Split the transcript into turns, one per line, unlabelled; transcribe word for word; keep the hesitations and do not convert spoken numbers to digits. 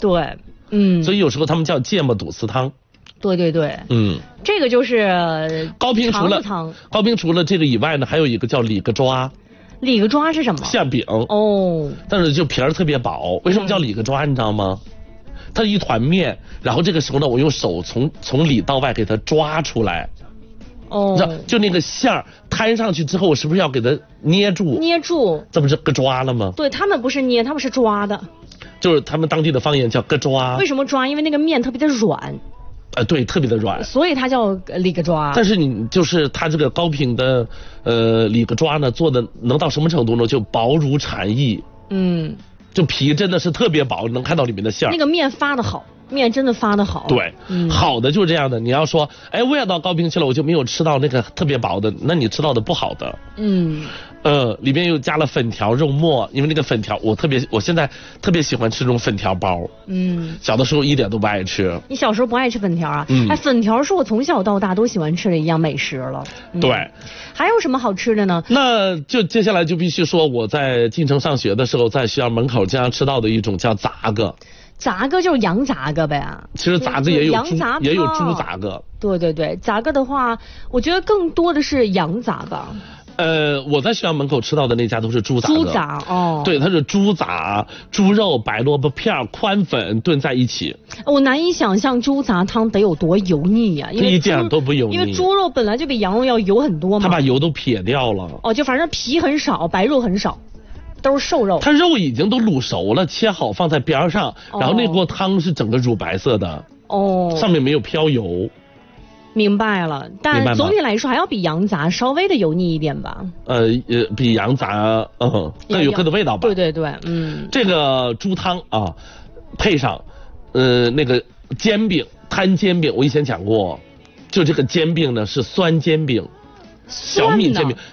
对，嗯，
所以有时候他们叫芥末肚丝汤。
对对对，
嗯，
这个就是
高平除了
汤
高平除了这个以外呢，还有一个叫里格抓。
里格抓是什么？
馅饼
哦，
但是就皮儿特别薄。为什么叫里格抓？你知道吗？它是一团面，然后这个时候呢，我用手从从里到外给它抓出来。
哦，
就那个馅儿摊上去之后，我是不是要给它捏住？
捏住，
这不是咯抓了吗？
对他们不是捏，他们是抓的。
就是他们当地的方言叫咯抓。
为什么抓？因为那个面特别的软。
呃，对，特别的软，
所以它叫里格抓。
但是你就是它这个高品的呃里格抓呢，做的能到什么程度呢？就薄如蝉翼。
嗯，
就皮真的是特别薄，能看到里面的馅儿。
那个面发的好，面真的发的好。
对，嗯、好的就是这样的。你要说，哎，我也到高平去了，我就没有吃到那个特别薄的，那你吃到的不好的。
嗯。
呃，里面又加了粉条、肉末，因为那个粉条我特别，我现在特别喜欢吃这种粉条包。
嗯，
小的时候一点都不爱吃。
你小时候不爱吃粉条啊？
嗯，
哎，粉条是我从小到大都喜欢吃的一样美食了。
嗯、对，
还有什么好吃的呢？
那就接下来就必须说我在进城上学的时候，在学校门口经常吃到的一种叫杂个。
杂个就是羊杂个呗。
其实杂个也有猪，也有猪杂个。
对对对，杂个的话，我觉得更多的是羊杂个。
呃，我在学校门口吃到的那家都是猪杂。
猪杂哦，
对，它是猪杂、猪肉、白萝卜片、宽粉炖在一起。
我难以想象猪杂汤得有多油腻呀、啊，因为
一点都不油腻。
因为猪肉本来就比羊肉要油很多嘛。
它把油都撇掉了。
哦，就反正皮很少，白肉很少，都是瘦肉。
它肉已经都卤熟了，切好放在边上，哦、然后那锅汤是整个乳白色的。
哦，
上面没有飘油。
明白了，但总体来说还要比羊杂稍微的油腻一点吧。
呃呃，比羊杂嗯各有各的味道吧。
对对对，嗯。
这个猪汤啊，配上呃那个煎饼，摊煎饼，我以前讲过，就这个煎饼呢是酸煎饼。小米煎饼，